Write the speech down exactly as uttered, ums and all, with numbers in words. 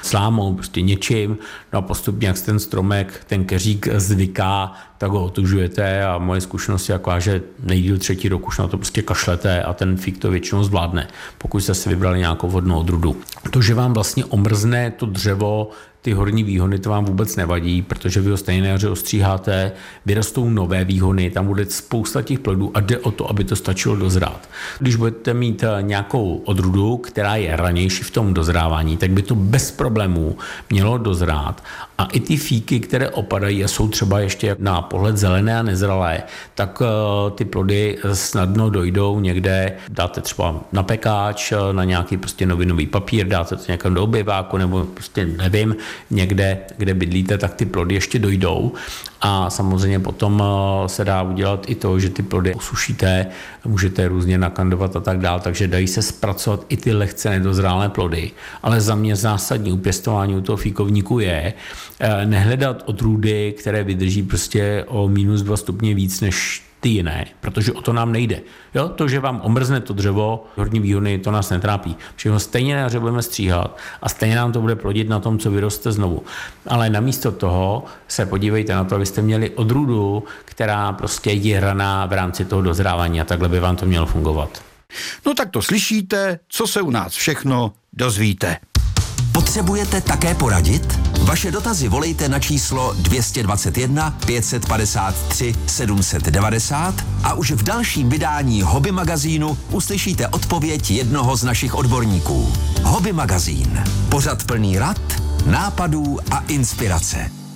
slámou, prostě něčím, no a postupně, jak ten stromek, ten keřík zvyká, tak ho otužujete a moje zkušenost je taková, že nejdýl třetí rok už na to prostě kašlete a ten fík to většinou zvládne, pokud jste si vybrali nějakou vhodnou odrůdu. To, že vám vlastně omrzne to dřevo, ty horní výhony, to vám vůbec nevadí, protože vy ho stejně na jaře ostříháte, vyrostou nové výhony, tam bude spousta těch plodů a jde o to, aby to stačilo dozrát. Když budete mít nějakou odrůdu, která je ranější v tom dozrávání, tak by to bez problémů mělo dozrát. A i ty fíky, které opadají a jsou třeba ještě na pohled zelené a nezralé, tak ty plody snadno dojdou někde, dáte třeba na pekáč, na nějaký prostě novinový papír, dáte to někam do obyváku nebo prostě nevím, někde, kde bydlíte, tak ty plody ještě dojdou. A samozřejmě potom se dá udělat i to, že ty plody usušíte, můžete je různě nakandovat a tak dál, takže dají se zpracovat i ty lehce nedozrálé plody. Ale za mě zásadní u pěstování u toho fíkovníku je nehledat odrůdy, které vydrží prostě o minus dva stupně víc než ty jiné, protože o to nám nejde. Jo, to, že vám omrzne to dřevo, horní výhony, to nás netrápí. Všechno stejně na jaře budeme stříhat a stejně nám to bude plodit na tom, co vyroste znovu. Ale namísto toho se podívejte na to, abyste měli odrůdu, která prostě je raná v rámci toho dozrávání a takhle by vám to mělo fungovat. No tak to slyšíte, co se u nás všechno dozvíte. Potřebujete také poradit? Vaše dotazy volejte na číslo dvě stě dvacet jedna pět set padesát tři sedm set devadesát a už v dalším vydání Hobby magazínu uslyšíte odpověď jednoho z našich odborníků. Hobby magazín. Pořad plný rad, nápadů a inspirace.